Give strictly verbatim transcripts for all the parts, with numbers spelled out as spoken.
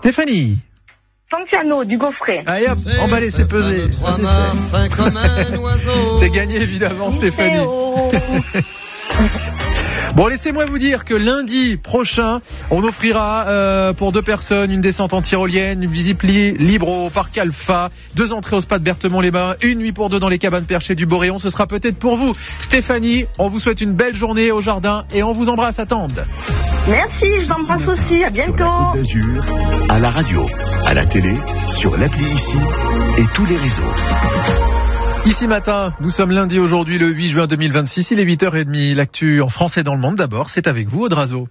Stéphanie. Ponciano du Gaufret. Allez hop, emballé, c'est pesé. C'est gagné évidemment, Stéphanie. Bon, laissez-moi vous dire que lundi prochain, on offrira euh, pour deux personnes une descente en tyrolienne, une visite li- libre au parc Alpha, deux entrées au spa de Berthemont-les-Bains, une nuit pour deux dans les cabanes perchées du Boréon. Ce sera peut-être pour vous. Stéphanie, on vous souhaite une belle journée au jardin et on vous embrasse à Tende. Merci, je vous embrasse aussi. À bientôt. Sur la Côte d'Azur, à la radio, à la télé, sur l'appli ici et tous les réseaux. Ici matin, nous sommes lundi aujourd'hui le huit juin deux mille vingt-six, il est huit heures trente. L'actu en français dans le monde d'abord, c'est avec vous Audrazo.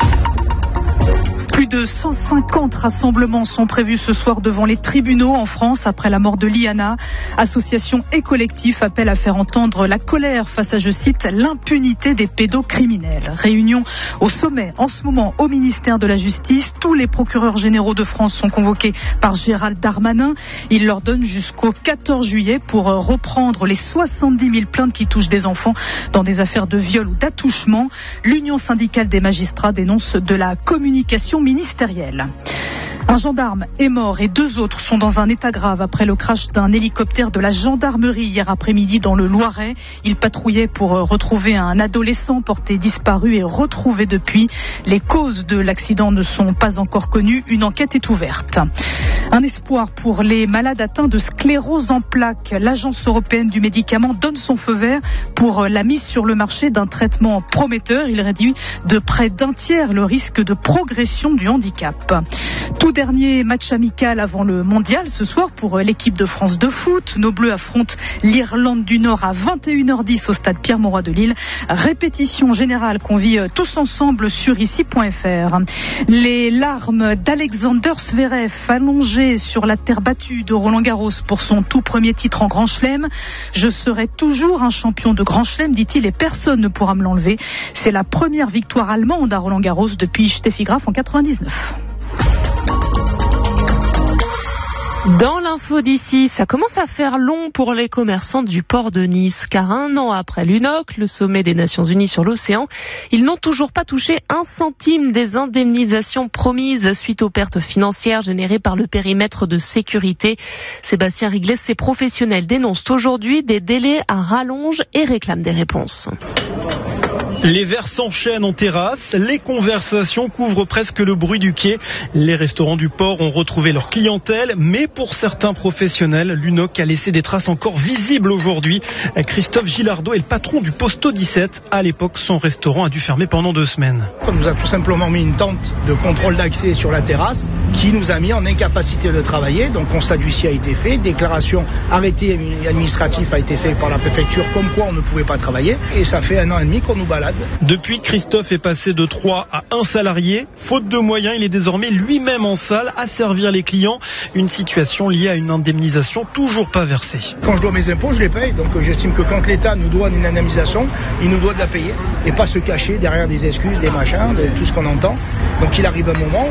Plus de cent cinquante rassemblements sont prévus ce soir devant les tribunaux en France après la mort de Liana. Associations et collectifs appellent à faire entendre la colère face à, je cite, l'impunité des pédocriminels. Réunion au sommet en ce moment au ministère de la Justice. Tous les procureurs généraux de France sont convoqués par Gérald Darmanin. Il leur donne jusqu'au quatorze juillet pour reprendre les soixante-dix mille plaintes qui touchent des enfants dans des affaires de viol ou d'attouchement. L'Union syndicale des magistrats dénonce de la communication ministérielle. Un gendarme est mort et deux autres sont dans un état grave après le crash d'un hélicoptère de la gendarmerie hier après-midi dans le Loiret. Il patrouillait pour retrouver un adolescent porté disparu et retrouvé depuis. Les causes de l'accident ne sont pas encore connues. Une enquête est ouverte. Un espoir pour les malades atteints de sclérose en plaques. L'Agence européenne du médicament donne son feu vert pour la mise sur le marché d'un traitement prometteur. Il réduit de près d'un tiers le risque de progression du handicap. Tout dernier match amical avant le mondial ce soir pour l'équipe de France de foot. Nos Bleus affrontent l'Irlande du Nord à vingt et une heures dix au stade Pierre-Mauroy de Lille. Répétition générale qu'on vit tous ensemble sur ici point f r. Les larmes d'Alexander Zverev allongé sur la terre battue de Roland-Garros pour son tout premier titre en Grand Chelem. Je serai toujours un champion de Grand Chelem, dit-il, et personne ne pourra me l'enlever. C'est la première victoire allemande à Roland-Garros depuis Steffi Graf en quatre-vingt-dix-neuf. Dans l'info d'ici, ça commence à faire long pour les commerçants du port de Nice, car un an après l'U N O C, le sommet des Nations Unies sur l'océan, ils n'ont toujours pas touché un centime des indemnisations promises suite aux pertes financières générées par le périmètre de sécurité. Sébastien Riglet, ces professionnels dénoncent aujourd'hui des délais à rallonge et réclament des réponses. Les verres s'enchaînent en terrasse, les conversations couvrent presque le bruit du quai. Les restaurants du port ont retrouvé leur clientèle, mais pour certains professionnels, l'U N O C a laissé des traces encore visibles aujourd'hui. Christophe Gilardot est le patron du Posto dix-sept. À l'époque, son restaurant a dû fermer pendant deux semaines. On nous a tout simplement mis une tente de contrôle d'accès sur la terrasse qui nous a mis en incapacité de travailler. Donc constat d'huissier a été fait, déclaration arrêté administratif a été fait par la préfecture comme quoi on ne pouvait pas travailler. Et ça fait un an et demi qu'on nous balade. Depuis, Christophe est passé de trois à un salarié. Faute de moyens, il est désormais lui-même en salle à servir les clients. Une situation liée à une indemnisation toujours pas versée. Quand je dois mes impôts, je les paye. Donc j'estime que quand l'État nous doit une indemnisation, il nous doit de la payer. Et pas se cacher derrière des excuses, des machins, de tout ce qu'on entend. Donc il arrive un moment